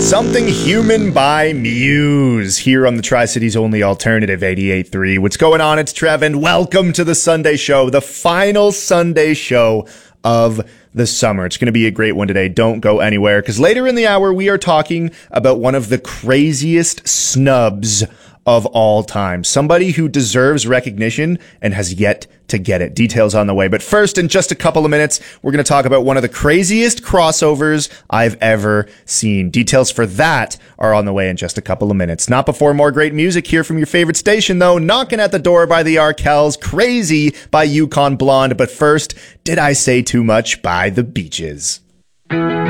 Something Human by Muse here on the Tri-Cities only alternative 88.3. What's going on? It's Trev, and welcome to the Sunday show, the final Sunday show of the summer. It's going to be a great one today. Don't go anywhere, because later in the hour, we are talking about one of the craziest snubs of all time. Somebody who deserves recognition and has yet to get it. Details on the way. But first, in just a couple of minutes, we're going to talk about one of the craziest crossovers I've ever seen. Details for that are on the way in just a couple of minutes. Not before more great music here from your favorite station, though. Knocking at the Door by the Arkells, Crazy by Yukon Blonde. But first, Did I Say Too Much by The Beaches.